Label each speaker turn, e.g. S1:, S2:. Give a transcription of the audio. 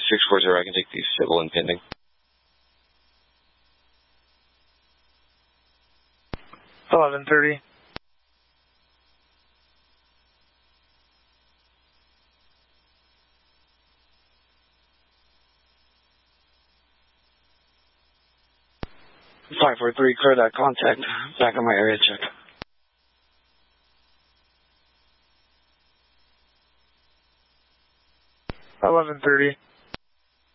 S1: 640, I can take the civil and pending.
S2: 11:30.
S3: Five, 4, 3, clear that contact. Back on my area check.
S2: 11:30.